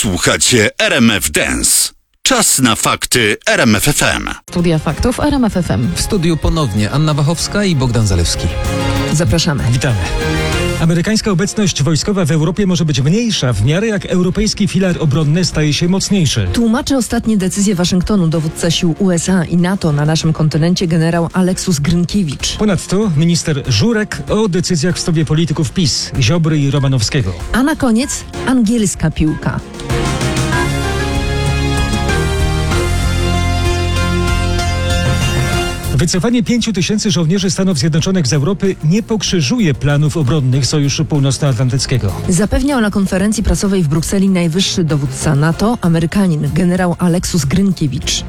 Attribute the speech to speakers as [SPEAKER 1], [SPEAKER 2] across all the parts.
[SPEAKER 1] Słuchacie RMF Dance. Czas na fakty RMF FM.
[SPEAKER 2] Studia faktów RMF FM.
[SPEAKER 3] W studiu ponownie Anna Wachowska i Bogdan Zalewski.
[SPEAKER 2] Zapraszamy.
[SPEAKER 4] Witamy. Amerykańska obecność wojskowa w Europie może być mniejsza w miarę jak europejski filar obronny staje się mocniejszy.
[SPEAKER 2] Tłumaczy ostatnie decyzje Waszyngtonu dowódca sił USA i NATO na naszym kontynencie generał Aleksus Grynkiewicz.
[SPEAKER 4] Ponadto minister Żurek o decyzjach w sprawie polityków PiS, Ziobry i Romanowskiego.
[SPEAKER 2] A na koniec angielska piłka.
[SPEAKER 4] Wycofanie 5000 żołnierzy Stanów Zjednoczonych z Europy nie pokrzyżuje planów obronnych Sojuszu Północnoatlantyckiego.
[SPEAKER 2] Zapewniał na konferencji prasowej w Brukseli najwyższy dowódca NATO, Amerykanin, generał Aleksus Grynkiewicz.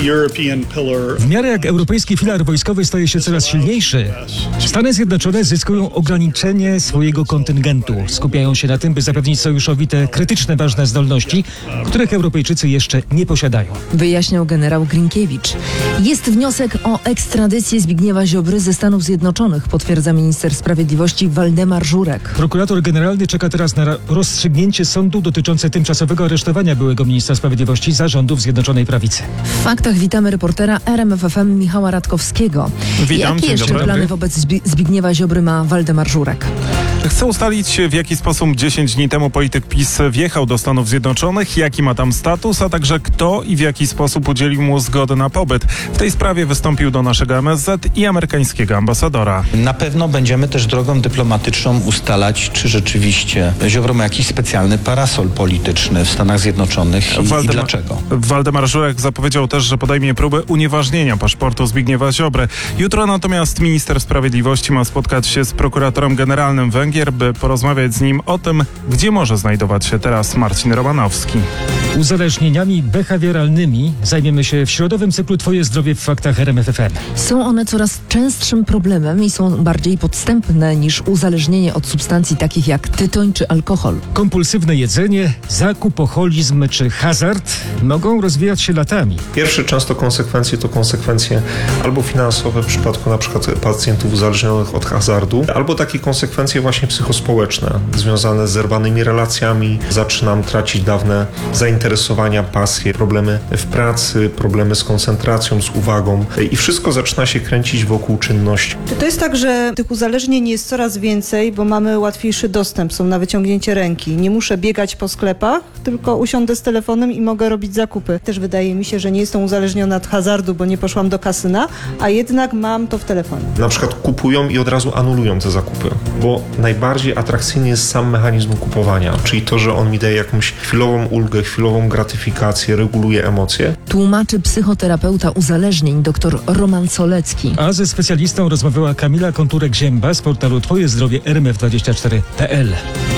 [SPEAKER 4] W miarę jak europejski filar wojskowy staje się coraz silniejszy, Stany Zjednoczone zyskują ograniczenie swojego kontyngentu. Skupiają się na tym, by zapewnić sojuszowi te krytyczne, ważne zdolności, których Europejczycy jeszcze nie posiadają.
[SPEAKER 2] Wyjaśniał generał Grynkiewicz. Jest wniosek o ekstradycję Zbigniewa Ziobry ze Stanów Zjednoczonych, potwierdza minister sprawiedliwości Waldemar Żurek.
[SPEAKER 4] Prokurator generalny czeka teraz na rozstrzygnięcie sądu dotyczące tymczasowego aresztowania byłego ministra sprawiedliwości za rządów Zjednoczonej Prawicy.
[SPEAKER 2] W faktach witamy reportera RMF FM Michała Radkowskiego.
[SPEAKER 5] Witam,
[SPEAKER 2] Jakie jeszcze
[SPEAKER 5] dobry.
[SPEAKER 2] plany wobec Zbigniewa Ziobry ma Waldemar Żurek?
[SPEAKER 5] Chcę ustalić, w jaki sposób 10 dni temu polityk PiS wjechał do Stanów Zjednoczonych, jaki ma tam status, a także kto i w jaki sposób udzielił mu zgody na pobyt. W tej sprawie wystąpił do naszego MSZ i amerykańskiego ambasadora.
[SPEAKER 6] Na pewno będziemy też drogą dyplomatyczną ustalać, czy rzeczywiście Ziobro ma jakiś specjalny parasol polityczny w Stanach Zjednoczonych i dlaczego.
[SPEAKER 5] Waldemar Żurek zapowiedział też, że podejmie próbę unieważnienia paszportu Zbigniewa Ziobry. Jutro natomiast minister sprawiedliwości ma spotkać się z prokuratorem generalnym Węgier, by porozmawiać z nim o tym, gdzie może znajdować się teraz Marcin Romanowski.
[SPEAKER 4] Uzależnieniami behawioralnymi zajmiemy się w środowym cyklu Twoje zdrowie w faktach RMF FM.
[SPEAKER 2] Są one coraz częstszym problemem i są bardziej podstępne niż uzależnienie od substancji takich jak tytoń czy alkohol.
[SPEAKER 4] Kompulsywne jedzenie, zakupoholizm czy hazard mogą rozwijać się latami.
[SPEAKER 7] Pierwsze często konsekwencje to konsekwencje albo finansowe w przypadku na przykład pacjentów uzależnionych od hazardu, albo takie konsekwencje właśnie psychospołeczne, związane z zerwanymi relacjami. Zaczynam tracić dawne zainteresowania, pasje, problemy w pracy, problemy z koncentracją, z uwagą i wszystko zaczyna się kręcić wokół czynności.
[SPEAKER 8] Czy to jest tak, że tych uzależnień jest coraz więcej, bo mamy łatwiejszy dostęp, są na wyciągnięcie ręki. Nie muszę biegać po sklepach, tylko usiądę z telefonem i mogę robić zakupy. Też wydaje mi się, że nie jestem uzależniona od hazardu, bo nie poszłam do kasyna, a jednak mam to w telefonie.
[SPEAKER 7] Na przykład kupują i od razu anulują te zakupy, bo najbardziej atrakcyjny jest sam mechanizm kupowania, czyli to, że on mi daje jakąś chwilową ulgę, chwilową gratyfikację, reguluje emocje.
[SPEAKER 2] Tłumaczy psychoterapeuta uzależnień dr Roman Solecki.
[SPEAKER 4] A ze specjalistą rozmawiała Kamila Konturek-Zięba z portalu Twoje zdrowie rmf24.pl.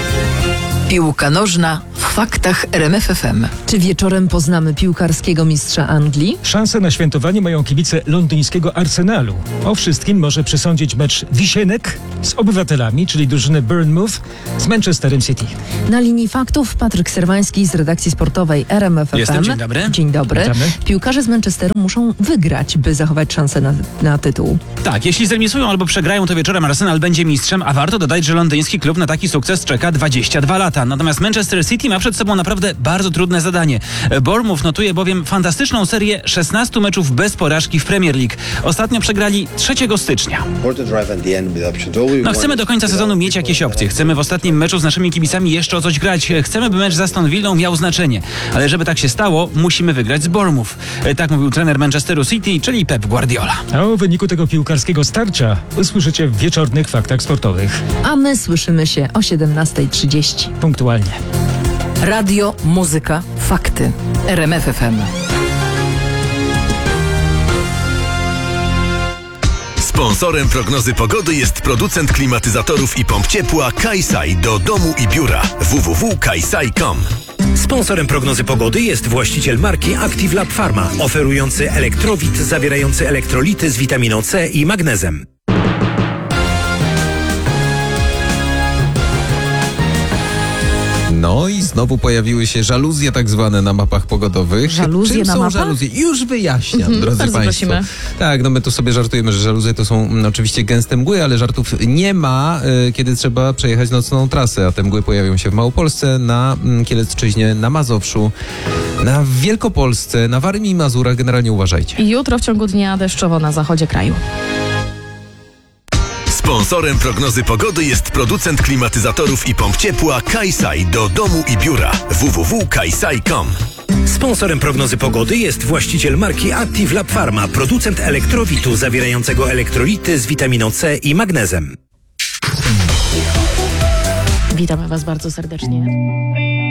[SPEAKER 9] Piłka nożna w faktach RMF FM.
[SPEAKER 2] Czy wieczorem poznamy piłkarskiego mistrza Anglii?
[SPEAKER 4] Szanse na świętowanie mają kibice londyńskiego Arsenalu. O wszystkim może przesądzić mecz Wisienek z Obywatelami, czyli drużyny Bournemouth z Manchesterem City.
[SPEAKER 2] Na linii faktów Patryk Serwański z redakcji sportowej RMF FM.
[SPEAKER 3] Jestem, dzień dobry.
[SPEAKER 2] Dzień dobry.
[SPEAKER 4] Witamy.
[SPEAKER 2] Piłkarze z Manchesteru muszą wygrać, by zachować szansę na tytuł.
[SPEAKER 10] Tak, jeśli zremisują albo przegrają, to wieczorem Arsenal będzie mistrzem, a warto dodać, że londyński klub na taki sukces czeka 22 lata. Natomiast Manchester City ma przed sobą naprawdę bardzo trudne zadanie. Bournemouth notuje bowiem fantastyczną serię 16 meczów bez porażki w Premier League. Ostatnio przegrali 3 stycznia. Chcemy do końca sezonu mieć jakieś opcje. Chcemy w ostatnim meczu z naszymi kibicami jeszcze o coś grać. Chcemy, by mecz z Aston Villą miał znaczenie. Ale żeby tak się stało, musimy wygrać z Bournemouth. Tak mówił trener Manchesteru City, czyli Pep Guardiola.
[SPEAKER 4] A o wyniku tego piłkarskiego starcia usłyszycie w wieczornych faktach sportowych.
[SPEAKER 2] A my słyszymy się o 17:30.
[SPEAKER 4] Punktualnie.
[SPEAKER 9] Radio, muzyka, fakty. RMF FM.
[SPEAKER 1] Sponsorem prognozy pogody jest producent klimatyzatorów i pomp ciepła Kaisai do domu i biura. www.kaisai.com.
[SPEAKER 11] Sponsorem prognozy pogody jest właściciel marki Active Lab Pharma, oferujący elektrowid zawierający elektrolity z witaminą C i magnezem.
[SPEAKER 3] No i znowu pojawiły się żaluzje tak zwane na mapach pogodowych.
[SPEAKER 2] Żaluzje
[SPEAKER 3] Czym
[SPEAKER 2] na
[SPEAKER 3] są
[SPEAKER 2] mapach?
[SPEAKER 3] żaluzje? Już wyjaśniam, drodzy
[SPEAKER 12] bardzo
[SPEAKER 3] Państwo.
[SPEAKER 12] prosimy.
[SPEAKER 3] Tak, no my tu sobie żartujemy, że żaluzje to są oczywiście gęste mgły, ale żartów nie ma, kiedy trzeba przejechać nocną trasę, a te mgły pojawią się w Małopolsce, na Kielecczyźnie, na Mazowszu, na Wielkopolsce, na Warmii i Mazurach. Generalnie uważajcie.
[SPEAKER 12] I jutro w ciągu dnia deszczowo na zachodzie kraju.
[SPEAKER 1] Sponsorem prognozy pogody jest producent klimatyzatorów i pomp ciepła Kaisai do domu i biura. www.kaisai.com.
[SPEAKER 11] Sponsorem prognozy pogody jest właściciel marki Active Lab Pharma, producent elektrowitu zawierającego elektrolity z witaminą C i magnezem.
[SPEAKER 12] Witamy Was bardzo serdecznie.